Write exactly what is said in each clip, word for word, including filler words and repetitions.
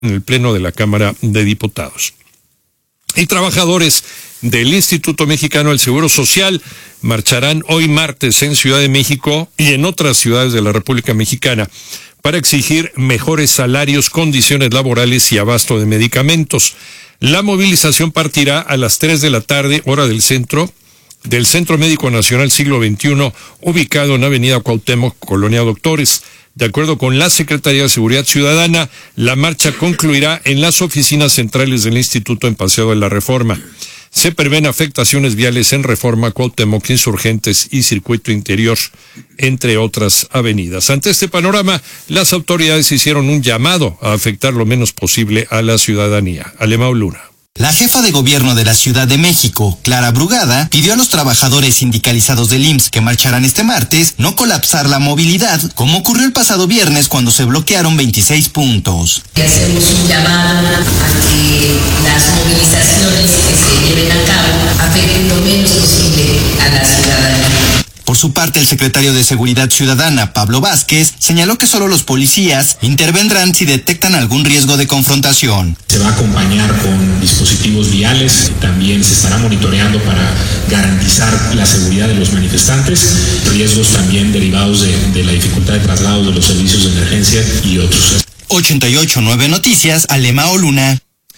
en el Pleno de la Cámara de Diputados. Y trabajadores del Instituto Mexicano del Seguro Social marcharán hoy martes en Ciudad de México y en otras ciudades de la República Mexicana para exigir mejores salarios, condiciones laborales y abasto de medicamentos. La movilización partirá a las tres de la tarde, hora del centro, del Centro Médico Nacional Siglo veintiuno, ubicado en Avenida Cuauhtémoc, Colonia Doctores. De acuerdo con la Secretaría de Seguridad Ciudadana, la marcha concluirá en las oficinas centrales del Instituto en Paseo de la Reforma. Se prevén afectaciones viales en Reforma, Cuauhtémoc, Insurgentes y Circuito Interior, entre otras avenidas. Ante este panorama, las autoridades hicieron un llamado a afectar lo menos posible a la ciudadanía. Alemão Luna. La jefa de gobierno de la Ciudad de México, Clara Brugada, pidió a los trabajadores sindicalizados del I M S S que marcharán este martes no colapsar la movilidad, como ocurrió el pasado viernes cuando se bloquearon veintiséis puntos. Hacemos un llamado a que las movilizaciones que se lleven a cabo afecten lo menos posible a la ciudadanía. Por su parte, el secretario de Seguridad Ciudadana, Pablo Vázquez, señaló que solo los policías intervendrán si detectan algún riesgo de confrontación. Se va a acompañar con dispositivos viales, también se estará monitoreando para garantizar la seguridad de los manifestantes, riesgos también derivados de, de la dificultad de traslado de los servicios de emergencia y otros. ochenta y ocho punto nueve Noticias, Alemão Luna.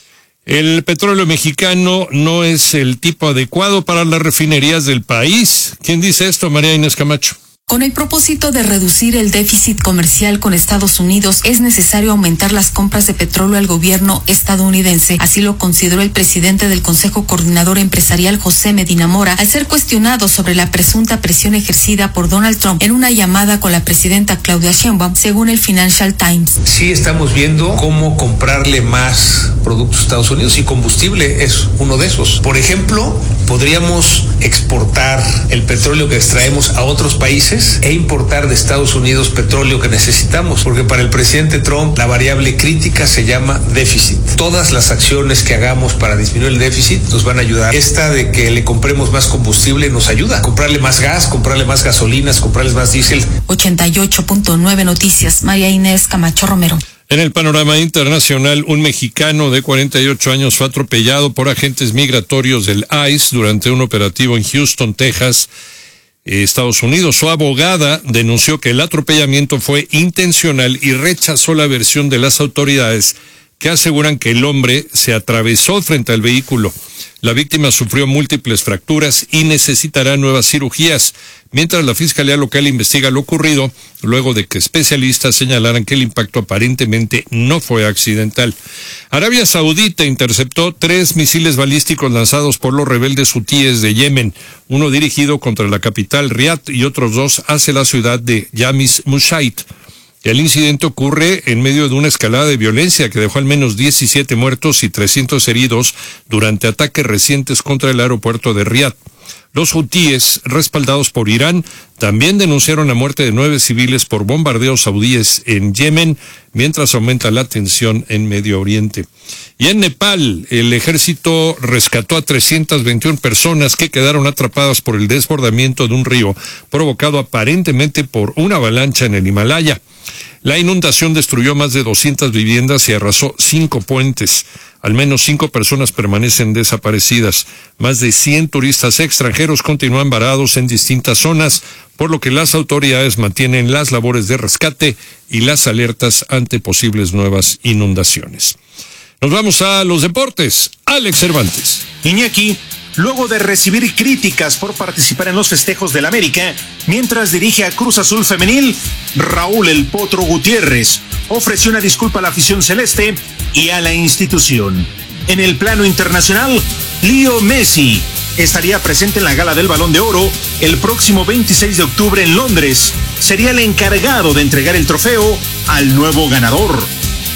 El petróleo mexicano no es el tipo adecuado para las refinerías del país. ¿Quién dice esto? María Inés Camacho. Con el propósito de reducir el déficit comercial con Estados Unidos, es necesario aumentar las compras de petróleo al gobierno estadounidense. Así lo consideró el presidente del Consejo Coordinador Empresarial, José Medina Mora, al ser cuestionado sobre la presunta presión ejercida por Donald Trump en una llamada con la presidenta Claudia Sheinbaum, según el Financial Times. Sí estamos viendo cómo comprarle más productos a Estados Unidos y combustible es uno de esos. Por ejemplo, podríamos exportar el petróleo que extraemos a otros países e importar de Estados Unidos petróleo que necesitamos, porque para el presidente Trump la variable crítica se llama déficit. Todas las acciones que hagamos para disminuir el déficit nos van a ayudar. Esta de que le compremos más combustible nos ayuda. Comprarle más gas, comprarle más gasolinas, comprarles más diésel. ochenta y ocho punto nueve Noticias, María Inés Camacho Romero. En el panorama internacional, un mexicano de cuarenta y ocho años fue atropellado por agentes migratorios del I C E durante un operativo en Houston, Texas, Estados Unidos. Su abogada denunció que el atropellamiento fue intencional y rechazó la versión de las autoridades, que aseguran que el hombre se atravesó frente al vehículo. La víctima sufrió múltiples fracturas y necesitará nuevas cirugías, mientras la Fiscalía Local investiga lo ocurrido, luego de que especialistas señalaran que el impacto aparentemente no fue accidental. Arabia Saudita interceptó tres misiles balísticos lanzados por los rebeldes hutíes de Yemen, uno dirigido contra la capital Riad y otros dos hacia la ciudad de Yamis Mushait. El incidente ocurre en medio de una escalada de violencia que dejó al menos diecisiete muertos y trescientos heridos durante ataques recientes contra el aeropuerto de Riad. Los hutíes, respaldados por Irán, también denunciaron la muerte de nueve civiles por bombardeos saudíes en Yemen, mientras aumenta la tensión en Medio Oriente. Y en Nepal, el ejército rescató a trescientas veintiuna personas que quedaron atrapadas por el desbordamiento de un río, provocado aparentemente por una avalancha en el Himalaya. La inundación destruyó más de doscientas viviendas y arrasó cinco puentes. Al menos cinco personas permanecen desaparecidas. Más de cien turistas extranjeros continúan varados en distintas zonas, por lo que las autoridades mantienen las labores de rescate y las alertas ante posibles nuevas inundaciones. Nos vamos a los deportes. Alex Cervantes. Iñaki, luego de recibir críticas por participar en los festejos del América, mientras dirige a Cruz Azul Femenil, Raúl El Potro Gutiérrez ofreció una disculpa a la afición celeste y a la institución. En el plano internacional, Leo Messi estaría presente en la gala del Balón de Oro el próximo veintiséis de octubre en Londres. Sería el encargado de entregar el trofeo al nuevo ganador.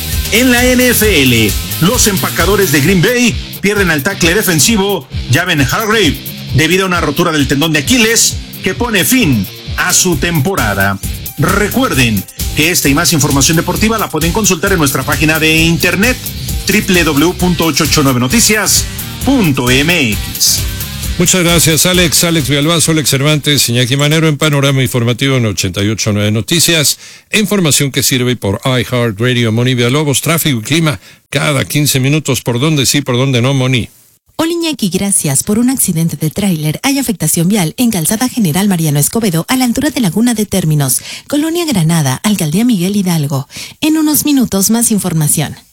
En la N F L, los empacadores de Green Bay pierden al tackle defensivo Javon Hargrave debido a una rotura del tendón de Aquiles que pone fin a su temporada. Recuerden que esta y más información deportiva la pueden consultar en nuestra página de internet doble u doble u doble u punto ochocientos ochenta y nueve noticias punto m x. Muchas gracias, Alex. Alex Villalbazo, Alex Cervantes, Iñaki Manero en Panorama Informativo en ochenta y ocho punto nueve Noticias. Información que sirve por iHeartRadio. Moni Villalobos, tráfico y clima cada quince minutos. ¿Por dónde sí, por dónde no, Moni? Hola Iñaki, gracias. Por un accidente de tráiler hay afectación vial en Calzada General Mariano Escobedo a la altura de Laguna de Términos, Colonia Granada, Alcaldía Miguel Hidalgo. En unos minutos más información.